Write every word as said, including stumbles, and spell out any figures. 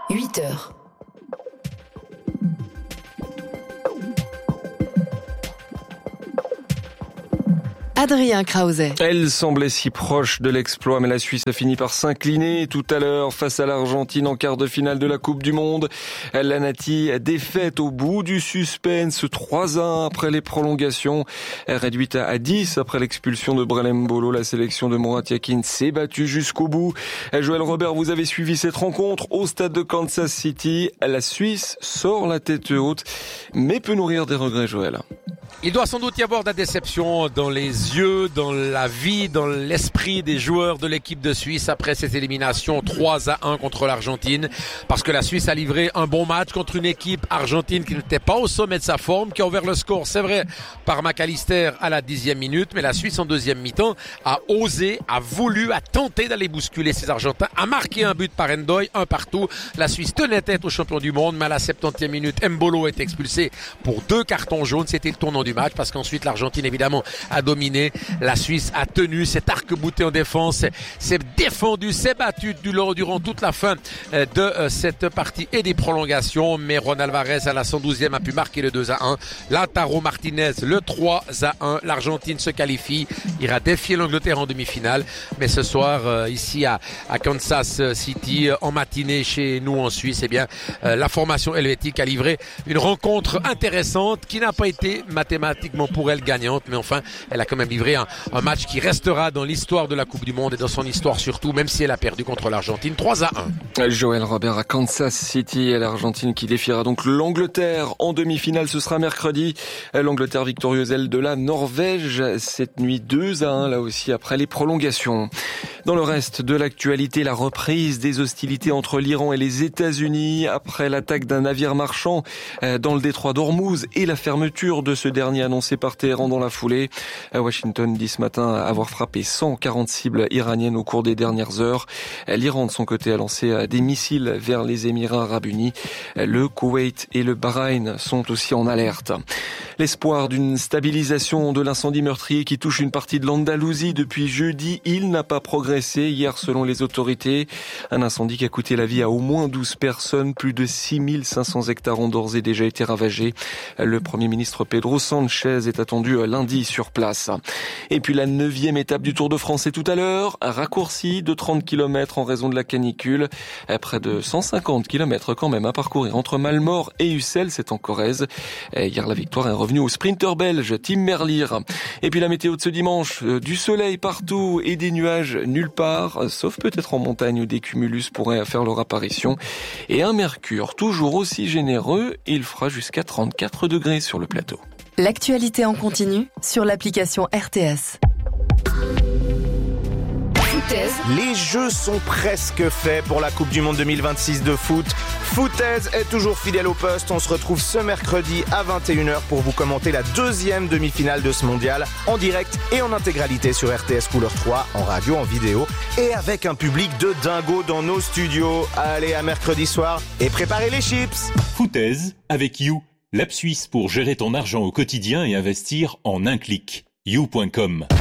huit heures. Adrien Krause. Elle semblait si proche de l'exploit, mais la Suisse a fini par s'incliner tout à l'heure face à l'Argentine en quart de finale de la Coupe du Monde. La Nati défaite au bout du suspense, trois à un après les prolongations, réduite à dix après l'expulsion de Brelem Bolo. La sélection de Murat Yakin s'est battue jusqu'au bout. Joël Robert, vous avez suivi cette rencontre au stade de Kansas City. La Suisse sort la tête haute, mais peut nourrir des regrets, Joël. Il doit sans doute y avoir de la déception dans les yeux, dans la vie, dans l'esprit des joueurs de l'équipe de Suisse après cette élimination trois à un contre l'Argentine. Parce que la Suisse a livré un bon match contre une équipe argentine qui n'était pas au sommet de sa forme, qui a ouvert le score, c'est vrai, par McAllister à la dixième minute. Mais la Suisse en deuxième mi-temps a osé, a voulu, a tenté d'aller bousculer ces Argentins, a marqué un but par Ndoye, un partout. La Suisse tenait tête au champion du monde, mais à la septantième minute, Mbolo est expulsé pour deux cartons jaunes. C'était le tournant du match parce qu'ensuite l'Argentine évidemment a dominé. La Suisse a tenu, s'est arc-boutée en défense, s'est défendue, s'est battue durant toute la fin de cette partie et des prolongations. Mais Ron Alvarez à la cent douzième a pu marquer le deux à un. Lautaro Martinez le trois à un. L'Argentine se qualifie, ira défier l'Angleterre en demi-finale. Mais ce soir euh, ici à, à Kansas City, en matinée chez nous en Suisse, eh bien euh, la formation helvétique a livré une rencontre intéressante qui n'a pas été mathématiquement pour elle gagnante, mais enfin elle a quand même livré un, un match qui restera dans l'histoire de la Coupe du Monde et dans son histoire surtout, même si elle a perdu contre l'Argentine trois à un. Joël Robert à Kansas City et l'Argentine qui défiera donc l'Angleterre en demi-finale. Ce sera mercredi. L'Angleterre victorieuse, elle, de la Norvège cette nuit deux à un là aussi après les prolongations. Dans le reste de l'actualité, la reprise des hostilités entre l'Iran et les États-Unis après l'attaque d'un navire marchand dans le détroit d'Ormuz et la fermeture de ce dernier annoncé par Téhéran dans la foulée. Washington dit ce matin avoir frappé cent quarante cibles iraniennes au cours des dernières heures. L'Iran de son côté a lancé des missiles vers les Émirats arabes unis. Le Koweït et le Bahreïn sont aussi en alerte. L'espoir d'une stabilisation de l'incendie meurtrier qui touche une partie de l'Andalousie depuis jeudi, il n'a pas progressé hier selon les autorités. Un incendie qui a coûté la vie à au moins douze personnes. Plus de six mille cinq cents hectares ont d'ores et déjà été ravagés. Le Premier ministre Pedro Sanchez est attendu lundi sur place. Et puis la neuvième étape du Tour de France est tout à l'heure. Un raccourci de trente kilomètres en raison de la canicule. Près de cent cinquante kilomètres quand même à parcourir entre Malmort et Ussel, c'est en Corrèze. Hier, la victoire est revenue au sprinter belge Tim Merlier. Et puis la météo de ce dimanche, du soleil partout et des nuages nulle part, sauf peut-être en montagne où des cumulus pourraient faire leur apparition. Et un mercure toujours aussi généreux, il fera jusqu'à trente-quatre degrés sur le plateau. L'actualité en continu sur l'application R T S. Foutaise. Les jeux sont presque faits pour la Coupe du Monde deux mille vingt-six de foot. Foutaise est toujours fidèle au poste. On se retrouve ce mercredi à vingt et une heures pour vous commenter la deuxième demi-finale de ce mondial en direct et en intégralité sur R T S Couleur trois, en radio, en vidéo et avec un public de dingo dans nos studios. Allez, à mercredi soir et préparez les chips. Foutaise avec You, l'app suisse pour gérer ton argent au quotidien et investir en un clic. you point com.